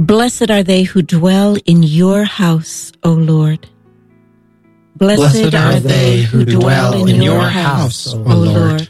Blessed are they who dwell in your house, O Lord. Blessed are they who dwell in your house, O Lord.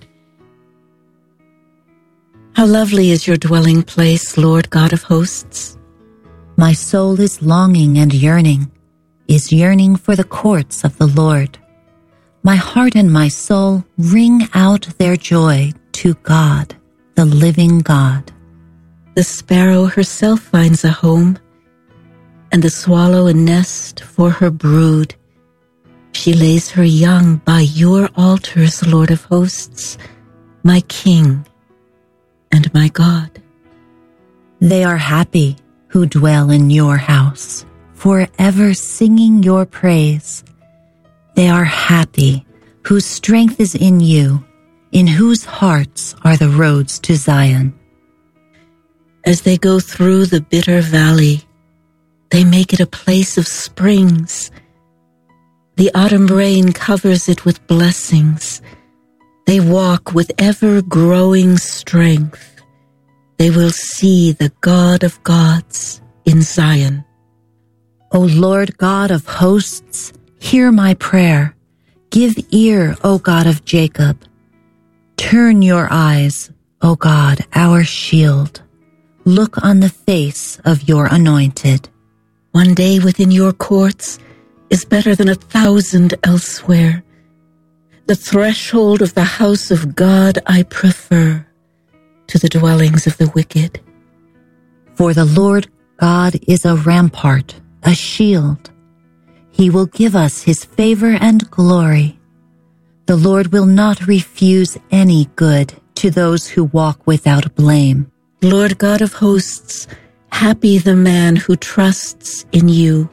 How lovely is your dwelling place, Lord God of hosts. My soul is longing and yearning, is yearning for the courts of the Lord. My heart and my soul ring out their joy to God, the living God. The sparrow herself finds a home, and the swallow a nest for her brood. She lays her young by your altars, Lord of hosts, my King and my God. They are happy who dwell in your house, forever singing your praise. They are happy whose strength is in you, in whose hearts are the roads to Zion. As they go through the bitter valley, they make it a place of springs. The autumn rain covers it with blessings. They walk with ever-growing strength. They will see the God of gods in Zion. O Lord God of hosts, hear my prayer. Give ear, O God of Jacob. Turn your eyes, O God, our shield. Look on the face of your anointed. One day within your courts is better than 1,000 elsewhere. The threshold of the house of God I prefer to the dwellings of the wicked. For the Lord God is a rampart, a shield. He will give us his favor and glory. The Lord will not refuse any good to those who walk without blame. Lord God of hosts, happy the man who trusts in you.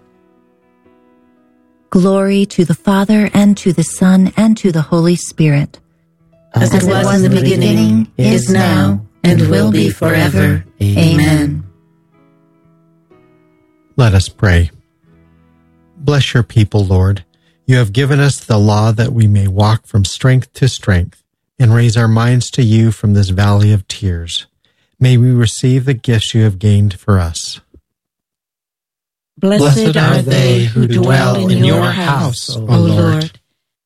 Glory to the Father, and to the Son, and to the Holy Spirit. As it was in the beginning, is now, and will be forever. Amen. Let us pray. Bless your people, Lord. You have given us the law that we may walk from strength to strength and raise our minds to you from this valley of tears. May we receive the gifts you have gained for us. Blessed are they who dwell in your house, O Lord.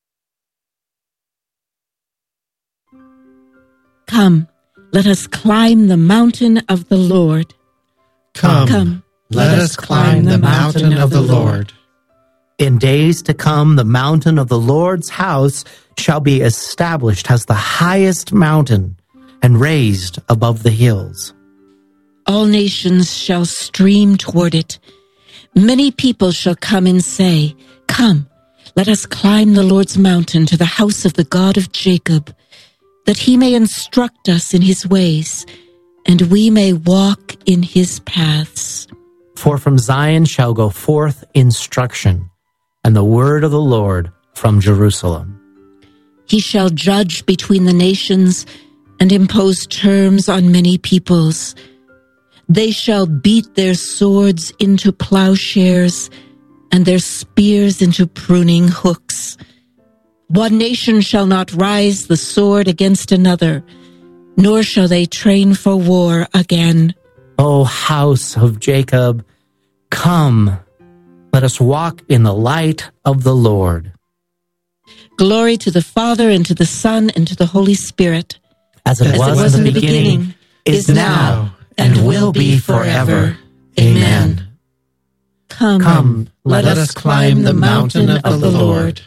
Come, let us climb the mountain of the Lord. Come, let us climb the mountain of the Lord. In days to come, the mountain of the Lord's house shall be established as the highest mountain and raised above the hills. All nations shall stream toward it. Many people shall come and say, Come, let us climb the Lord's mountain to the house of the God of Jacob, that he may instruct us in his ways, and we may walk in his paths. For from Zion shall go forth instruction, and the word of the Lord from Jerusalem. He shall judge between the nations and impose terms on many peoples. They shall beat their swords into plowshares and their spears into pruning hooks. One nation shall not rise the sword against another, nor shall they train for war again. O house of Jacob, come, let us walk in the light of the Lord. Glory to the Father, and to the Son, and to the Holy Spirit. As it was in the beginning, is now, and will be forever. Amen. Come, let us climb the mountain of the Lord.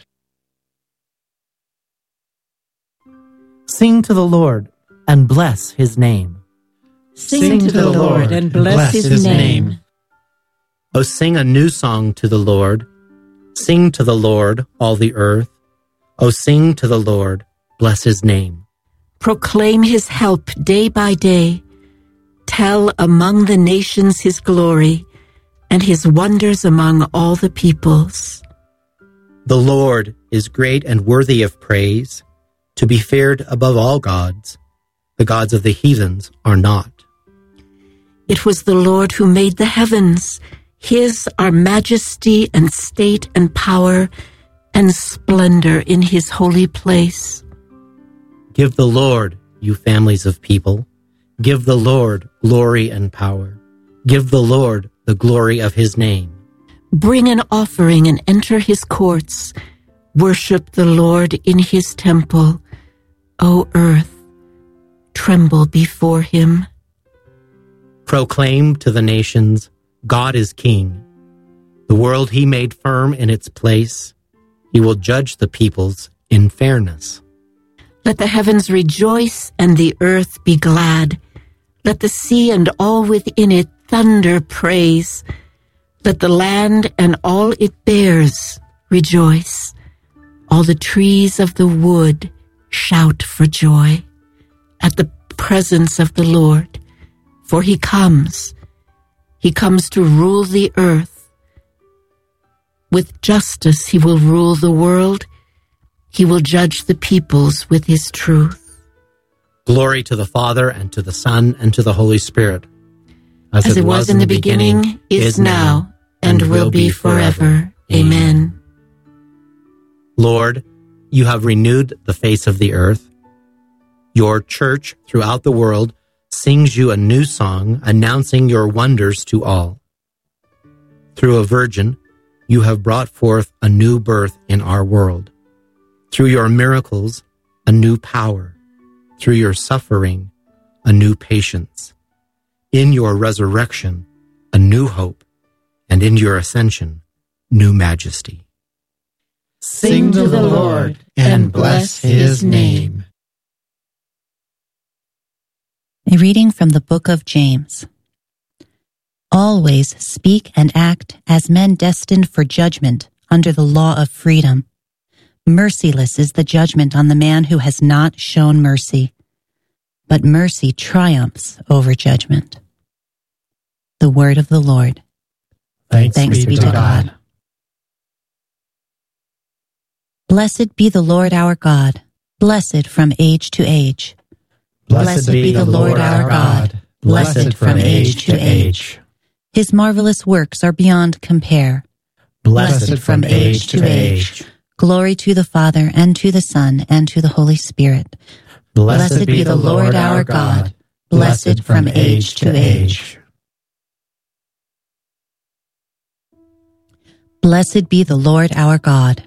Sing to the Lord, and bless his name. Sing to the Lord, and bless his name. O sing a new song to the Lord. Sing to the Lord, all the earth. O sing to the Lord, bless his name. Proclaim his help day by day. Tell among the nations his glory, and his wonders among all the peoples. The Lord is great and worthy of praise, to be feared above all gods. The gods of the heathens are not. It was the Lord who made the heavens. His are majesty and state and power and splendor in his holy place. Give the Lord, you families of people. Give the Lord glory and power. Give the Lord the glory of his name. Bring an offering and enter his courts. Worship the Lord in his temple. O earth, tremble before him. Proclaim to the nations, God is king. The world he made firm in its place. He will judge the peoples in fairness. Let the heavens rejoice and the earth be glad. Let the sea and all within it thunder praise. Let the land and all it bears rejoice. All the trees of the wood shout for joy at the presence of the Lord, for he comes. He comes to rule the earth. With justice he will rule the world. He will judge the peoples with his truth. Glory to the Father, and to the Son, and to the Holy Spirit. As it was in the beginning, is now, and will be forever. Amen. Lord, you have renewed the face of the earth. Your church throughout the world sings you a new song, announcing your wonders to all. Through a virgin, you have brought forth a new birth in our world. Through your miracles, a new power. Through your suffering, a new patience. In your resurrection, a new hope. And in your ascension, new majesty. Sing to the Lord and bless his name. A reading from the book of James. Always speak and act as men destined for judgment under the law of freedom. Merciless is the judgment on the man who has not shown mercy, but mercy triumphs over judgment. The word of the Lord. Thanks be to God. Blessed be the Lord our God, blessed from age to age. Blessed be the Lord our God, blessed from age to age. His marvelous works are beyond compare. Blessed from age to age. Glory to the Father, and to the Son, and to the Holy Spirit. Blessed be the Lord our God, blessed from age to age. Blessed be the Lord our God.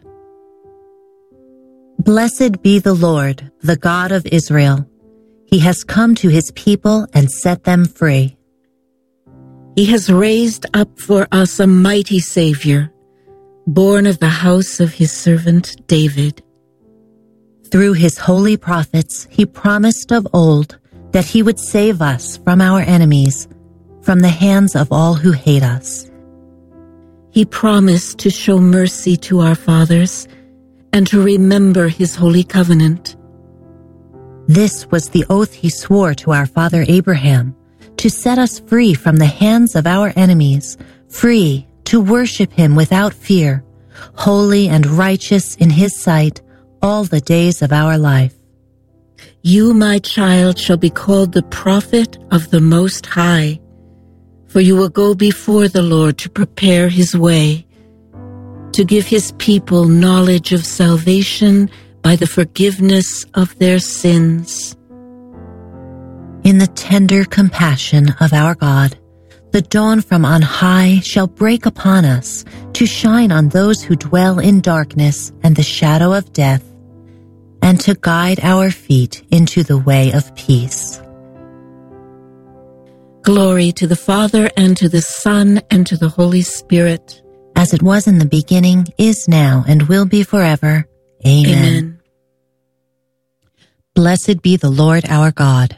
Blessed be the Lord, the God of Israel. He has come to his people and set them free. He has raised up for us a mighty Savior, born of the house of his servant David. Through his holy prophets, he promised of old that he would save us from our enemies, from the hands of all who hate us. He promised to show mercy to our fathers and to remember his holy covenant. This was the oath he swore to our father Abraham, to set us free from the hands of our enemies, free to worship him without fear, holy and righteous in his sight all the days of our life. You, my child, shall be called the prophet of the Most High, for you will go before the Lord to prepare his way, to give his people knowledge of salvation by the forgiveness of their sins. In the tender compassion of our God, the dawn from on high shall break upon us to shine on those who dwell in darkness and the shadow of death, and to guide our feet into the way of peace. Glory to the Father, and to the Son, and to the Holy Spirit. As it was in the beginning, is now, and will be forever. Amen. Amen. Blessed be the Lord our God.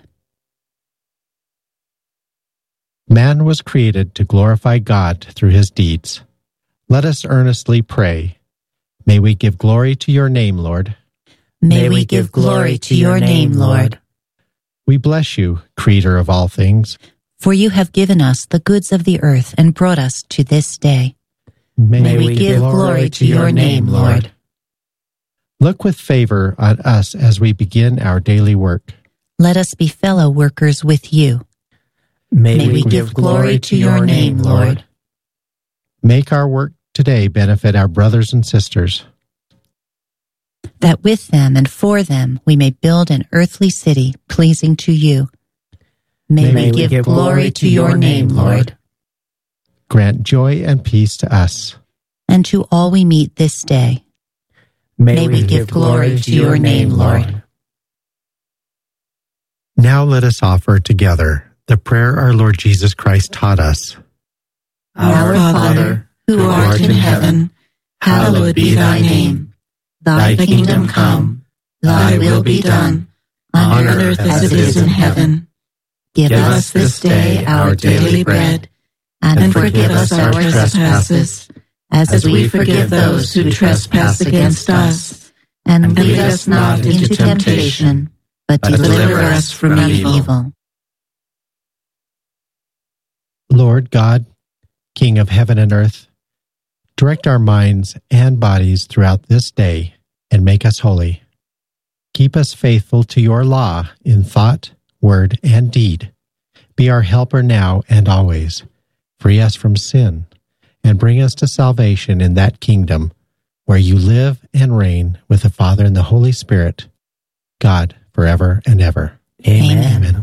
Man was created to glorify God through his deeds. Let us earnestly pray. May we give glory to your name, Lord. May we give glory to your name, Lord. We bless you, Creator of all things. For you have given us the goods of the earth and brought us to this day. May we give glory to your name, Lord. Look with favor on us as we begin our daily work. Let us be fellow workers with you. May we give glory to your name, Lord. Make our work today benefit our brothers and sisters, that with them and for them we may build an earthly city pleasing to you. May we give glory to your name, Lord. grant joy and peace to us. And to all we meet this day. May we give glory to your name, Lord. Now let us offer together the prayer our Lord Jesus Christ taught us. Our Father, who art in heaven, hallowed be thy name. Thy kingdom come, thy will be done, on earth as it is in heaven. Give us this day our daily bread, and forgive us our trespasses, as we forgive those who trespass against us. And lead us not into temptation, but deliver us from evil. Lord God, King of heaven and earth, direct our minds and bodies throughout this day and make us holy. Keep us faithful to your law in thought, word, and deed. Be our helper now and always. Free us from sin and bring us to salvation in that kingdom where you live and reign with the Father and the Holy Spirit, God, forever and ever. Amen. Amen.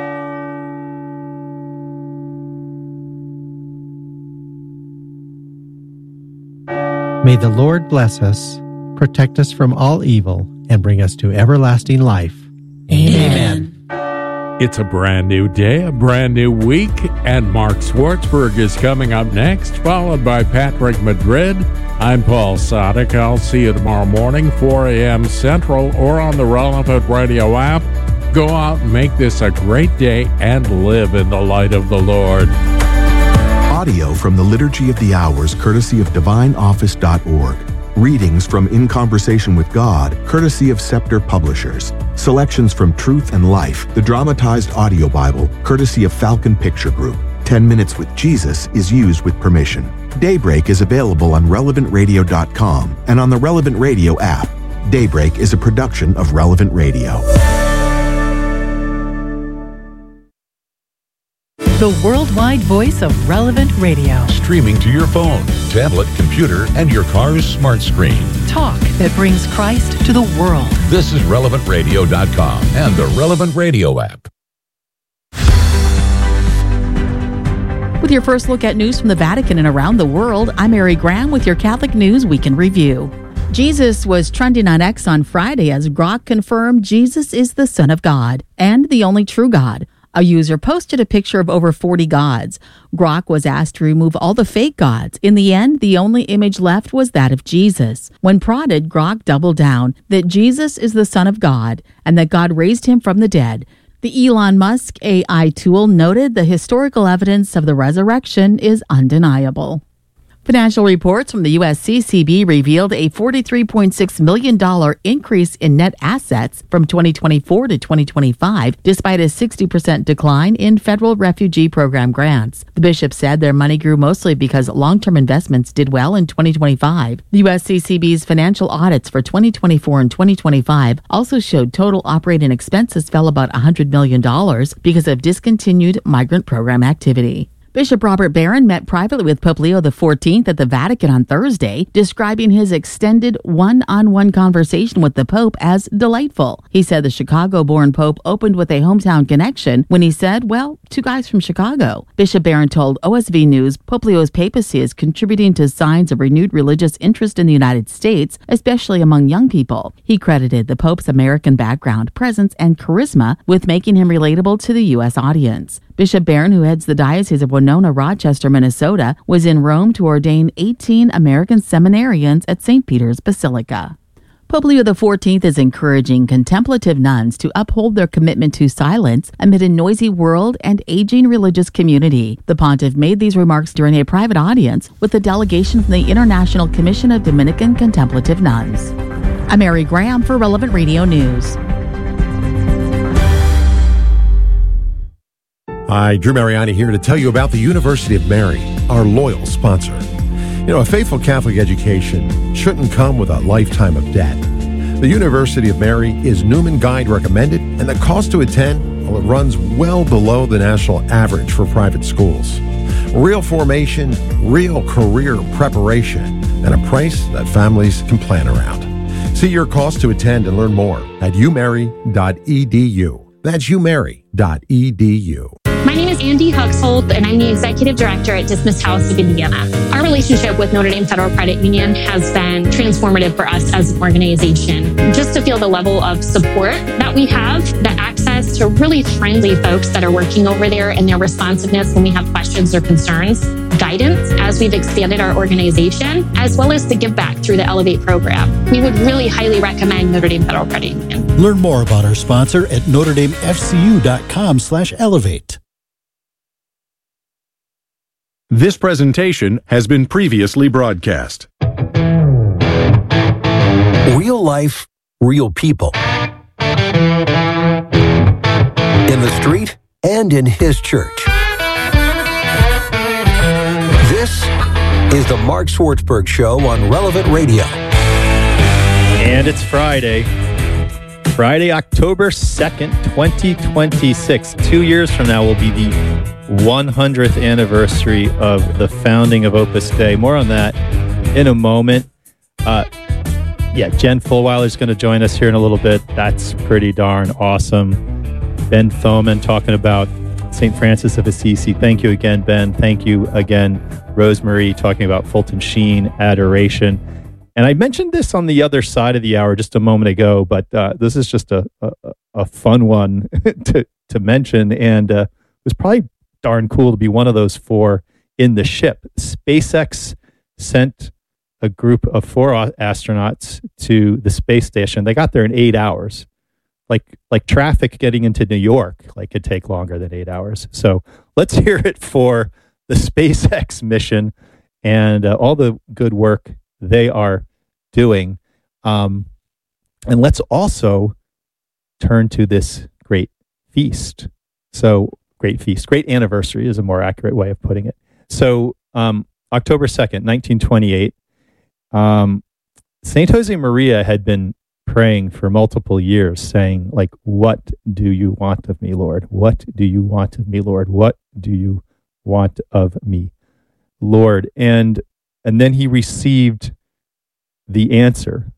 May the Lord bless us, protect us from all evil, and bring us to everlasting life. Amen. It's a brand new day, a brand new week, and Mark Schwartzberg is coming up next, followed by Patrick Madrid. I'm Paul Sadek. I'll see you tomorrow morning, 4 a.m. Central, or on the Relevant Radio app. Go out and make this a great day and live in the light of the Lord. Audio from the Liturgy of the Hours, courtesy of DivineOffice.org. Readings from In Conversation with God, courtesy of Scepter Publishers. Selections from Truth and Life, the dramatized audio Bible, courtesy of Falcon Picture Group. 10 Minutes with Jesus is used with permission. Daybreak is available on RelevantRadio.com and on the Relevant Radio app. Daybreak is a production of Relevant Radio. The worldwide voice of Relevant Radio. Streaming to your phone, tablet, computer, and your car's smart screen. Talk that brings Christ to the world. This is RelevantRadio.com and the Relevant Radio app. With your first look at news from the Vatican and around the world, I'm Mary Graham with your Catholic News Week in Review. Jesus was trending on X on Friday as Grok confirmed Jesus is the Son of God and the only true God. A user posted a picture of over 40 gods. Grok was asked to remove all the fake gods. In the end, the only image left was that of Jesus. When prodded, Grok doubled down that Jesus is the Son of God and that God raised him from the dead. The Elon Musk AI tool noted the historical evidence of the resurrection is undeniable. Financial reports from the USCCB revealed a $43.6 million increase in net assets from 2024 to 2025, despite a 60% decline in federal refugee program grants. The bishop said their money grew mostly because long-term investments did well in 2025. The USCCB's financial audits for 2024 and 2025 also showed total operating expenses fell about $100 million because of discontinued migrant program activity. Bishop Robert Barron met privately with Pope Leo XIV at the Vatican on Thursday, describing his extended one-on-one conversation with the Pope as delightful. He said the Chicago-born Pope opened with a hometown connection when he said, well, two guys from Chicago. Bishop Barron told OSV News Pope Leo's papacy is contributing to signs of renewed religious interest in the United States, especially among young people. He credited the Pope's American background, presence, and charisma with making him relatable to the U.S. audience. Bishop Barron, who heads the Diocese of Winona, Rochester, Minnesota, was in Rome to ordain 18 American seminarians at St. Peter's Basilica. Pope Leo XIV is encouraging contemplative nuns to uphold their commitment to silence amid a noisy world and aging religious community. The pontiff made these remarks during a private audience with a delegation from the International Commission of Dominican Contemplative Nuns. I'm Mary Graham for Relevant Radio News. Hi, Drew Mariani here to tell you about the University of Mary, our loyal sponsor. You know, a faithful Catholic education shouldn't come with a lifetime of debt. The University of Mary is Newman Guide recommended, and the cost to attend, well, it runs well below the national average for private schools. Real formation, real career preparation, and a price that families can plan around. See your cost to attend and learn more at umary.edu. That's umary.edu. My name is Andy Huxhold, and I'm the Executive Director at Dismissed House of Indiana. Our relationship with Notre Dame Federal Credit Union has been transformative for us as an organization. Just to feel the level of support that we have, the access to really friendly folks that are working over there and their responsiveness when we have questions or concerns, guidance as we've expanded our organization, as well as the give back through the Elevate program. We would really highly recommend Notre Dame Federal Credit Union. Learn more about our sponsor at NotreDameFCU.com/elevate. This presentation has been previously broadcast. Real life, real people. In the street and in his church. This is the Mark Swartzberg Show on Relevant Radio. And it's Friday, October 2nd, 2026. 2 years from now will be the 100th anniversary of the founding of Opus Dei. More on that in a moment. Jen Fulwiler is going to join us here in a little bit. That's pretty darn awesome. Ben Thoman talking about St. Francis of Assisi. Thank you again, Ben. Thank you again, Rosemary, talking about Fulton Sheen, adoration. And I mentioned this on the other side of the hour just a moment ago, but this is just a fun one to mention. And it was probably darn cool to be one of those four in the ship. SpaceX sent a group of 4 astronauts to the space station. They got there in 8 hours. Like traffic getting into New York, could take longer than 8 hours. So let's hear it for the SpaceX mission and all the good work they are doing. And let's also turn to this great feast. So great anniversary is a more accurate way of putting it. So October 2nd, 1928, St. Josemaria had been praying for multiple years, saying, what do you want of me, Lord? What do you want of me, Lord? What do you want of me, Lord? And then he received the answer.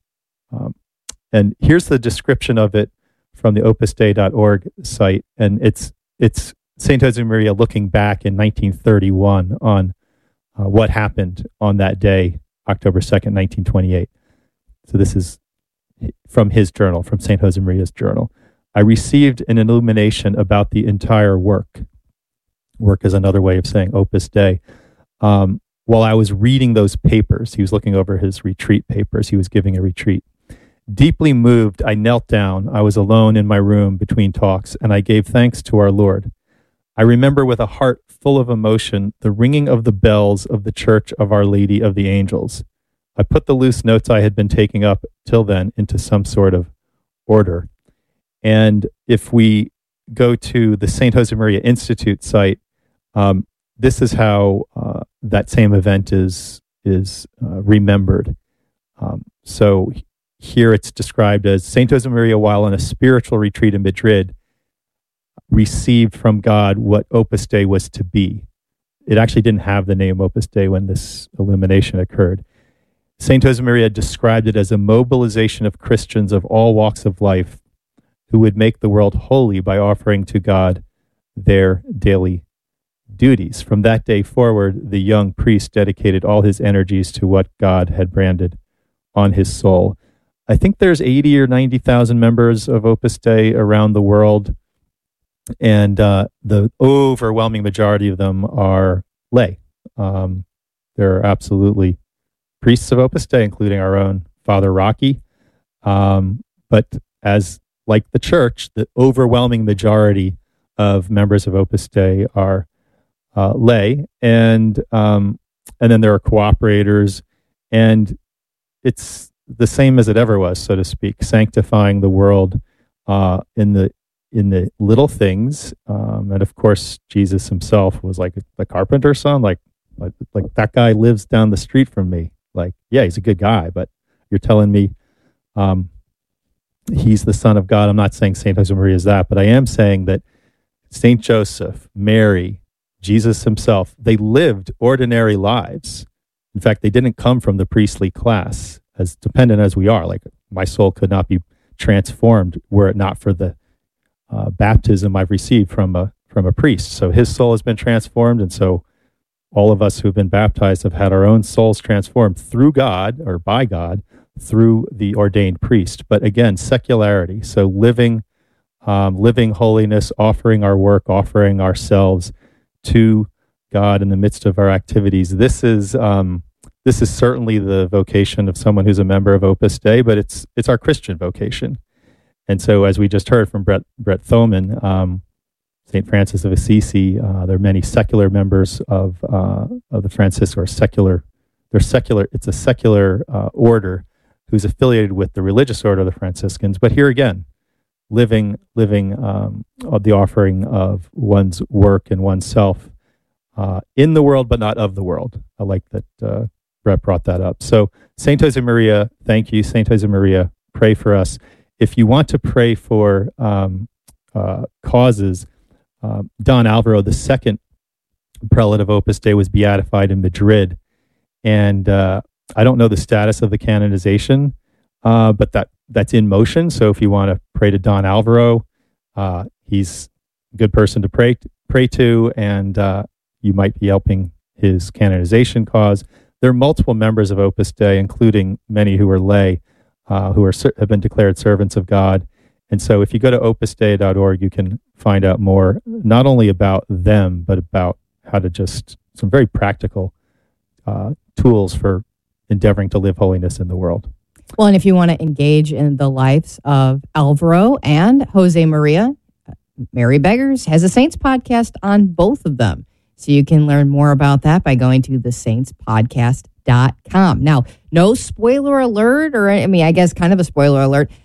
And here's the description of it from the opusdei.org site. And it's St. Josemaria looking back in 1931 on what happened on that day, October 2nd, 1928. So this is from his journal, from St. Josemaria's journal. I received an illumination about the entire work. Work is another way of saying Opus Dei. While I was reading those papers, he was looking over his retreat papers. He was giving a retreat. Deeply moved, I knelt down. I was alone in my room between talks, and I gave thanks to our Lord. I remember with a heart full of emotion the ringing of the bells of the Church of Our Lady of the Angels. I put the loose notes I had been taking up till then into some sort of order. And if we go to the St. Josemaria Institute site, this is how that same event is remembered. So here it's described as St. Josemaria, while on a spiritual retreat in Madrid, received from God what Opus Dei was to be. It actually didn't have the name Opus Dei when this illumination occurred. St. Josemaria described it as a mobilization of Christians of all walks of life who would make the world holy by offering to God their daily duties. From that day forward, the young priest dedicated all his energies to what God had branded on his soul. I think there's 80 or 90,000 members of Opus Dei around the world, and the overwhelming majority of them are lay. They're absolutely priests of Opus Dei, including our own Father Rocky. But as like the church, the overwhelming majority of members of Opus Dei are lay, and then there are cooperators, and it's the same as it ever was, so to speak, sanctifying the world in the little things. And of course, Jesus himself was like the carpenter's son, like that guy lives down the street from me. Like, yeah, he's a good guy, but you're telling me he's the Son of God. I'm not saying St. Josemaria is that, but I am saying that St. Joseph, Mary, Jesus himself, they lived ordinary lives. In fact, they didn't come from the priestly class, as dependent as we are. Like, my soul could not be transformed were it not for the baptism I've received from a priest. So his soul has been transformed, and so all of us who have been baptized have had our own souls transformed through God or by God through the ordained priest. But again, secularity. So living holiness, offering our work, offering ourselves to God in the midst of our activities. This is certainly the vocation of someone who's a member of Opus Dei, but it's our Christian vocation. And so, as we just heard from Brett Thoman, St. Francis of Assisi, there are many secular members of the Franciscan or secular. They're secular. It's a secular order who's affiliated with the religious order of the Franciscans. But here again, living the offering of one's work and oneself in the world, but not of the world. I like that Brett brought that up. So, Saint Josemaria, thank you. Saint Josemaria, pray for us. If you want to pray for causes, Don Alvaro, the second prelate of Opus Dei, was beatified in Madrid. And I don't know the status of the canonization, but that's in motion. So if you want to pray to Don Alvaro, he's a good person to pray to, and you might be helping his canonization cause. There are multiple members of Opus Dei, including many who are lay, who have been declared servants of God. And so if you go to opusdei.org, you can find out more, not only about them, but about how to some very practical tools for endeavoring to live holiness in the world. Well, and if you want to engage in the lives of Alvaro and Josemaria, Mary Beggars has a Saints podcast on both of them. So you can learn more about that by going to thesaintspodcast.com. Now, no spoiler alert, I guess kind of a spoiler alert.